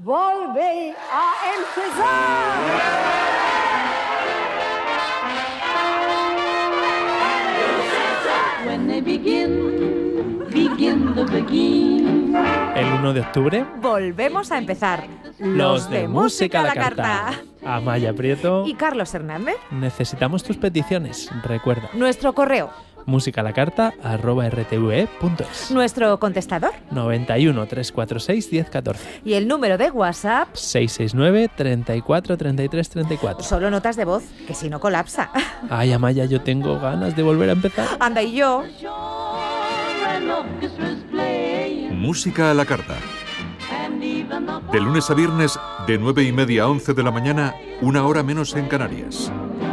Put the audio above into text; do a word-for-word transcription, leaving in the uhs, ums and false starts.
Volve a empezar. When they begin, begin the begin. El uno de octubre, volvemos a empezar. los de Música a la Carta. Amaya Prieto. Y Carlos Hernández. Necesitamos tus peticiones. Recuerda, Nuestro correo. musicalacarta arroba r t v e punto es. Nuestro contestador. noventa y uno, trescientos cuarenta y seis, diez catorce. Y el número de WhatsApp. seiscientos sesenta y nueve, treinta y cuatro, treinta y tres, treinta y cuatro. Solo notas de voz, que si no colapsa. Ay, Amaya, yo tengo ganas de volver a empezar. Anda, y yo. Música a la Carta. De lunes a viernes, de nueve y media a once de la mañana, una hora menos en Canarias.